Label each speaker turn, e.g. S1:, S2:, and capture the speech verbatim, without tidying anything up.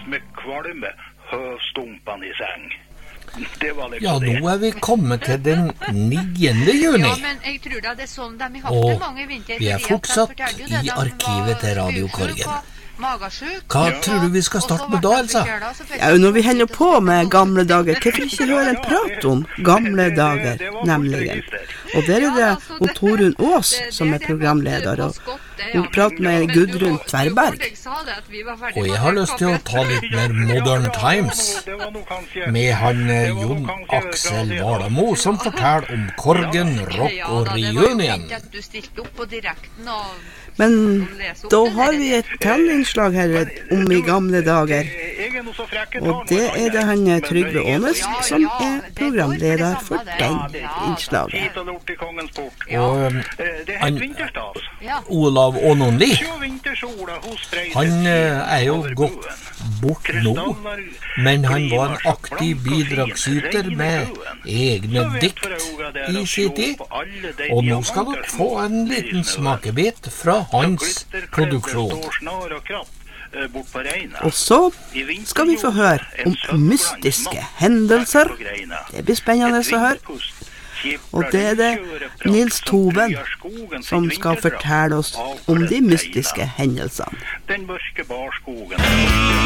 S1: med kvalme høvstumpene i seng. Det var liksom
S2: Ja, nå er vi kommet til den niende juni.
S3: Ja, men jeg tror da det er sånn de har hatt det mange vinter.
S2: Og vi er fortsatt i arkivet til Radio Korgen. Hva tror du vi skal starte med da, Elsa?
S4: Ja, når vi hender på med gamle dager, hvorfor ikke høre en prat om gamle dager, nemlig. Og der er det og Torunn Ås som er programleder, og hun prater med Gudrun Tverberg.
S2: Og jeg har lyst til å ta litt mer Modern Times med han Jon Aksel Valamo, som forteller om Korgen, rock og reunion.
S4: Men da har vi et tellinnslag her om i gamle dager, og det er det han Trygve Ånesk som er programleder for den innslaget.
S2: Og han Olav Ånonli, han er jo gått bort nå, men han var en aktiv bidragsyter med egne dikt i sin tid, og nå skal dere få en liten smakebit fra hans produksjon.
S4: Og så skal vi få høre om mystiske hendelser. Det blir spennende å høre. Og det er det Nils Toven som skal fortelle oss om de mystiske hendelsene.
S1: Den mørke barskogen.